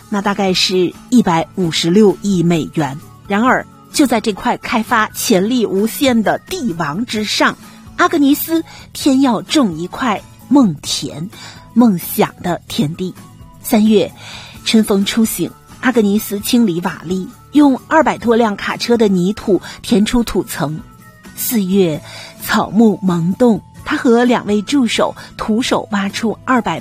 那大概是156亿美元。然而就在这块开发潜力无限的地王之上，阿格尼斯偏要种一块梦田，梦想的田地。3月，春风初醒，阿格尼斯清理瓦砾，用200多辆卡车的泥土填出土层。4月，草木萌动，他和2位助手徒手挖出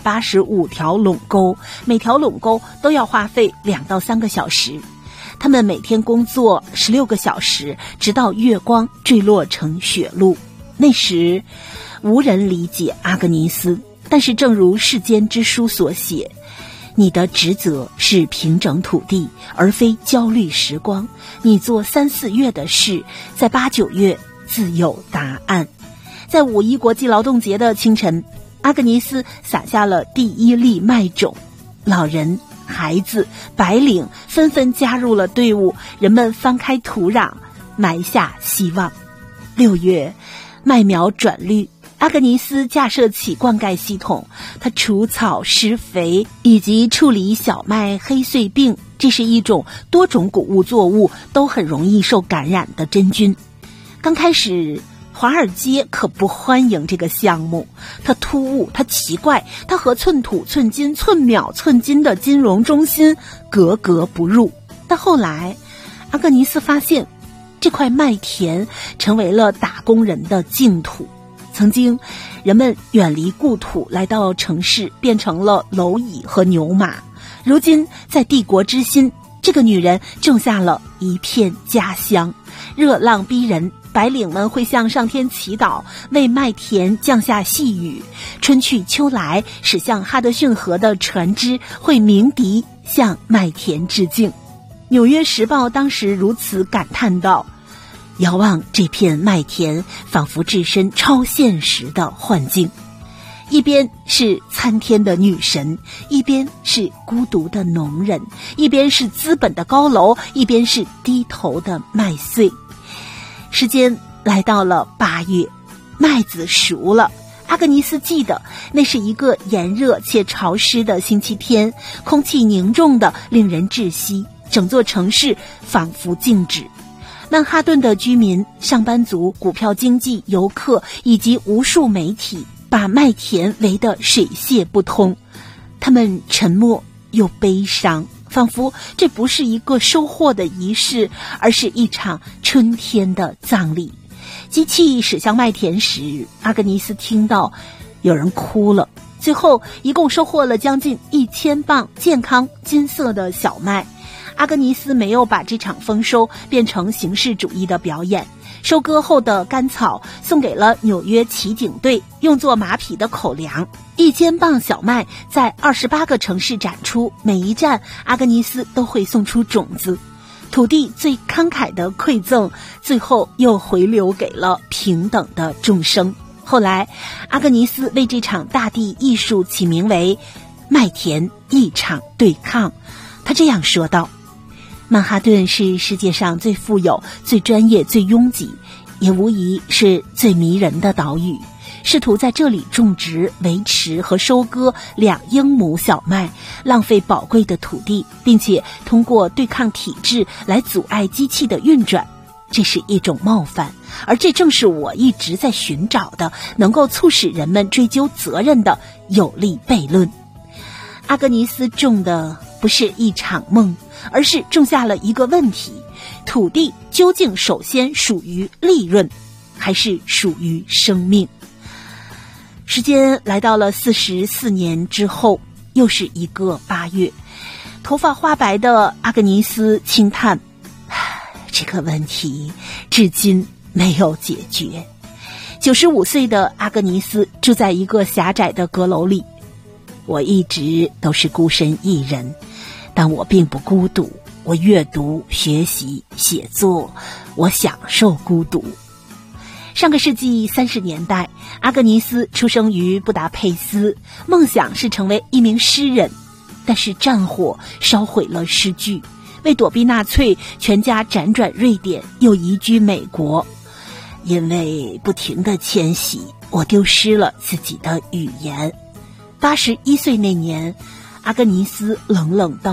285条垄沟，每条垄沟都要花费2到3个小时。他们每天工作16个小时，直到月光坠落成雪路。那时无人理解阿格尼斯，但是正如世间之书所写，你的职责是平整土地，而非焦虑时光。你做3、4月的事，在8、9月自有答案。在5一国际劳动节的清晨，阿格尼斯撒下了第1粒麦种，老人、孩子、白领纷纷加入了队伍，人们翻开土壤，埋下希望。6月，麦苗转绿，阿格尼斯架设起灌溉系统，他除草施肥以及处理小麦黑穗病，这是一种多种谷物作物都很容易受感染的真菌。刚开始华尔街可不欢迎这个项目，它突兀，它奇怪，它和寸土寸金寸秒寸金的金融中心格格不入。但后来阿格尼斯发现，这块麦田成为了打工人的净土。曾经人们远离故土来到城市，变成了蝼蚁和牛马。如今在帝国之心，这个女人种下了一片家乡。热浪逼人，白领们会向上天祈祷，为麦田降下细雨。春去秋来，驶向哈德逊河的船只会鸣笛向麦田致敬。纽约时报当时如此感叹道，遥望这片麦田，仿佛置身超现实的幻境。一边是参天的女神，一边是孤独的农人，一边是资本的高楼，一边是低头的麦穗。时间来到了8月，麦子熟了。阿格尼斯记得那是一个炎热且潮湿的星期天，空气凝重的令人窒息，整座城市仿佛静止。曼哈顿的居民、上班族、股票经纪、游客以及无数媒体把麦田围得水泄不通，他们沉默又悲伤，仿佛这不是一个收获的仪式，而是一场春天的葬礼。机器驶向麦田时，阿格尼斯听到有人哭了。最后一共收获了将近1000磅健康金色的小麦。阿格尼斯没有把这场丰收变成形式主义的表演，收割后的干草送给了纽约骑警队，用作马匹的口粮。1000磅小麦在28个城市展出，每一站阿格尼斯都会送出种子。土地最慷慨的馈赠，最后又回流给了平等的众生。后来阿格尼斯为这场大地艺术起名为麦田一场对抗。他这样说道，曼哈顿是世界上最富有、最专业、最拥挤，也无疑是最迷人的岛屿。试图在这里种植、维持和收割2英亩小麦，浪费宝贵的土地，并且通过对抗体制来阻碍机器的运转，这是一种冒犯，而这正是我一直在寻找的能够促使人们追究责任的有力悖论。阿格尼斯种的不是一场梦，而是种下了一个问题：土地究竟首先属于利润，还是属于生命？时间来到了44年之后，又是一个8月。头发花白的阿格尼斯轻叹，这个问题至今没有解决。95岁的阿格尼斯住在一个狭窄的阁楼里。我一直都是孤身一人，但我并不孤独。我阅读、学习、写作，我享受孤独。上个世纪30年代，阿格尼斯出生于布达佩斯，梦想是成为一名诗人，但是战火烧毁了诗句。为躲避纳粹，全家辗转瑞典，又移居美国。因为不停地迁徙，我丢失了自己的语言。81岁那年，阿格尼斯冷冷道